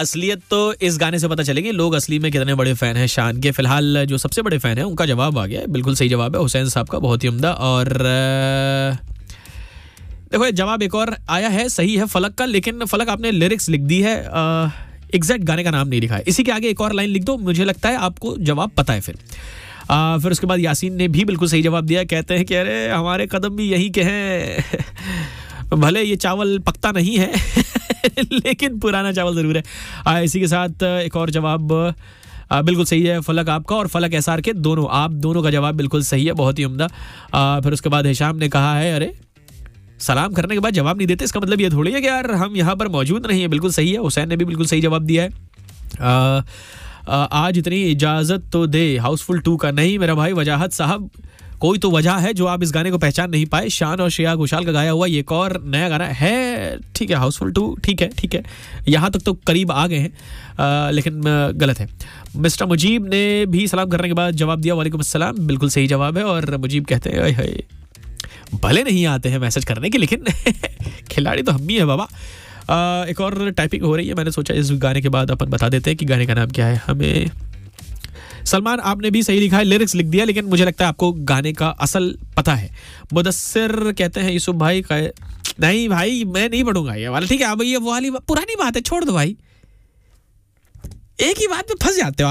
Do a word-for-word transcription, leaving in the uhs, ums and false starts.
असलियत तो इस गाने से पता चलेगी लोग असली में कितने बड़े फैन हैं शान के। फिलहाल जो सबसे बड़े फैन हैं उनका जवाब आ गया है, बिल्कुल सही जवाब है हुसैन साहब का, बहुत ही उम्दा। और देखो जवाब एक और आया है, सही है फलक का, लेकिन फलक आपने लिरिक्स लिख दी है, एग्जैक्ट गाने का नाम नहीं लिखा है। इसी के आगे एक और लाइन लिख दो, मुझे लगता है आपको जवाब पता है। फिर आ, फिर उसके बाद यासीन ने भी बिल्कुल सही जवाब दिया, कहते हैं कि अरे हमारे कदम भी यही के हैं, भले ये चावल पकता नहीं है लेकिन पुराना चावल जरूर है। आ, इसी के साथ एक और जवाब आ, बिल्कुल सही है फलक आपका और फलक एसआर के, दोनों आप दोनों का जवाब बिल्कुल सही है, बहुत ही उम्दा। फिर उसके बाद हिशाम ने कहा है अरे सलाम करने के बाद जवाब नहीं देते, इसका मतलब ये थोड़ी है कि यार हम यहाँ पर मौजूद नहीं है। बिल्कुल सही है, हुसैन ने भी बिल्कुल सही जवाब दिया है। आ, आ, आज इतनी इजाजत तो दे हाउसफुल टू का, नहीं मेरा भाई वजाहत साहब, कोई तो वजह है जो आप इस गाने को पहचान नहीं पाए। शान और श्रेया घोषाल का गाया हुआ ये एक और नया गाना है, ठीक है हाउसफुल टू, ठीक है ठीक है, यहाँ तक तो करीब आ गए हैं, लेकिन गलत है। मिस्टर मुजीब ने भी सलाम करने के बाद जवाब दिया वालेकुम अस्सलाम, बिल्कुल सही जवाब है। और मुजीब कहते हैं हाय भले नहीं आते हैं मैसेज करने के, लेकिन खिलाड़ी तो हम ही है बाबा। आ, एक और टाइपिंग हो रही है, मैंने सोचा इस गाने के बाद अपन बता देते हैं कि गाने का नाम क्या है हमें। सलमान आपने भी सही लिखा है, लिरिक्स लिख दिया, लेकिन मुझे लगता है आपको गाने का असल पता है। मुदस्सिर कहते हैं यूसुफ भाई का, नहीं भाई मैं नहीं पढ़ूंगा ये वाला, ठीक है अब ये वो वाली पुरानी बात है, छोड़ दो भाई, एक ही बात में फंस जाते हो।